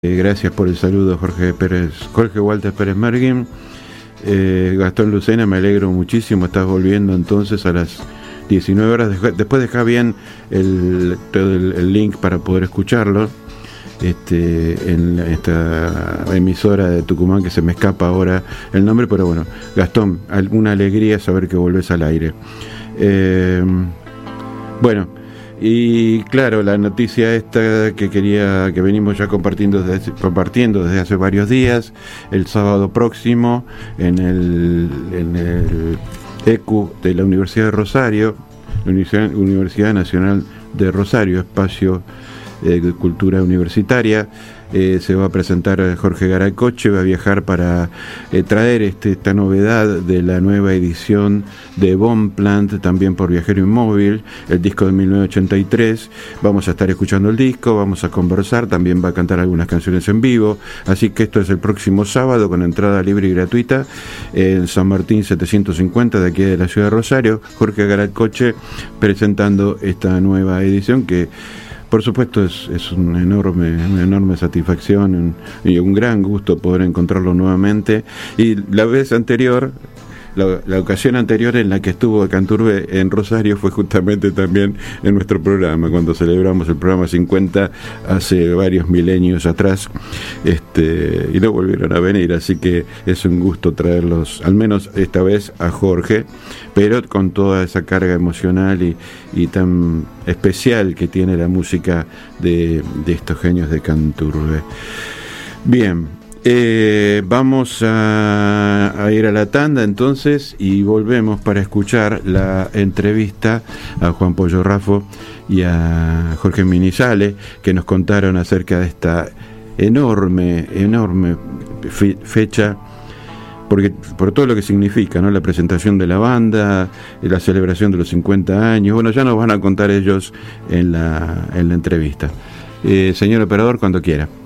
Gracias por el saludo, Jorge Walter Pérez Merguin. Gastón Lucena, me alegro muchísimo. Estás volviendo entonces a las 19 horas. Después deja bien el link para poder escucharlo en esta emisora de Tucumán, que se me escapa ahora el nombre, pero bueno, Gastón, alguna alegría saber que volvés al aire. Bueno, y claro, la noticia esta que venimos ya compartiendo desde hace varios días, el sábado próximo en el ECU de la Universidad de Rosario, la Universidad Nacional de Rosario, espacio de cultura universitaria, se va a presentar Jorge Garacoche, va a viajar para traer esta novedad de la nueva edición de Bonpland, también por Viajero Inmóvil, el disco de 1983. Vamos a estar escuchando el disco, vamos a conversar, también va a cantar algunas canciones en vivo, así que esto es el próximo sábado con entrada libre y gratuita en San Martín 750 de aquí de la ciudad de Rosario. Jorge Garacoche presentando esta nueva edición que por supuesto es una enorme satisfacción y un gran gusto poder encontrarlo nuevamente. Y la vez anterior, la ocasión anterior en la que estuvo Canturbe en Rosario fue justamente también en nuestro programa, cuando celebramos el programa 50 hace varios milenios atrás, y no volvieron a venir, así que es un gusto traerlos, al menos esta vez a Jorge, pero con toda esa carga emocional y tan especial que tiene la música de estos genios de Canturbe. Bien, vamos a ir a la tanda entonces y volvemos para escuchar la entrevista a Juan Pollo Raffo y a Jorge Minizale, que nos contaron acerca de esta enorme fecha, porque por todo lo que significa, ¿no? La presentación de la banda, la celebración de los 50 años. Bueno, ya nos van a contar ellos en la entrevista. Señor operador, cuando quiera.